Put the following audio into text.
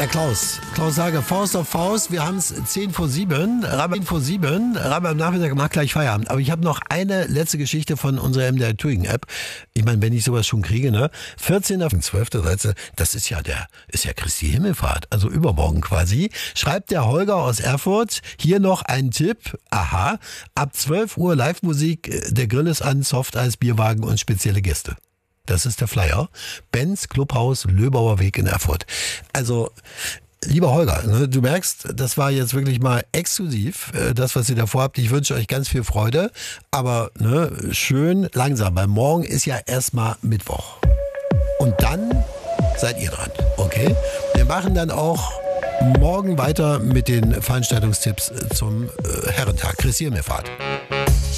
Der Klaus Sage, Faust auf Faust. Wir haben es 10 vor 7. Rabbi am Nachmittag macht gleich Feierabend. Aber ich habe noch eine letzte Geschichte von unserer MDR Touring App. Ich meine, wenn ich sowas schon kriege, ne? 14.12., das ist ja Christi Himmelfahrt, also übermorgen quasi. Schreibt der Holger aus Erfurt hier noch einen Tipp. Aha, ab 12 Uhr Live-Musik, der Grill ist an, Softeis, Bierwagen und spezielle Gäste. Das ist der Flyer. Benz Clubhaus, Löbauer Weg in Erfurt. Also, lieber Holger, ne, du merkst, das war jetzt wirklich mal exklusiv, das, was ihr da vorhabt. Ich wünsche euch ganz viel Freude, aber ne, schön langsam, weil morgen ist ja erstmal Mittwoch. Und dann seid ihr dran, okay? Wir machen dann auch morgen weiter mit den Veranstaltungstipps zum Herrentag. Christi Himmelfahrt.